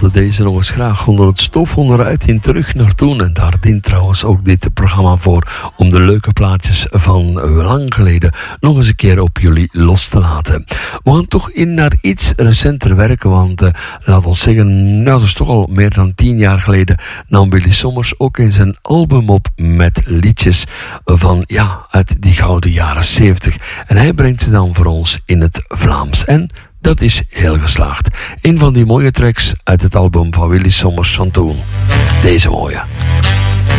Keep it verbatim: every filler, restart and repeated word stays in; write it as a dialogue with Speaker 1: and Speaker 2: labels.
Speaker 1: wilde deze nog eens graag onder het stof onderuit in terug naar toen. En daar dient trouwens ook dit programma voor, om de leuke plaatjes van lang geleden nog eens een keer op jullie los te laten. We gaan toch in naar iets recenter werken, want uh, laat ons zeggen, nou, dat is toch al meer dan tien jaar geleden nam Willy Sommers ook eens een album op met liedjes van, ja, uit die gouden jaren zeventig. En hij brengt ze dan voor ons in het Vlaams. En dat is heel geslaagd. Een van die mooie tracks uit het album van Willy Sommers van toen. Deze mooie.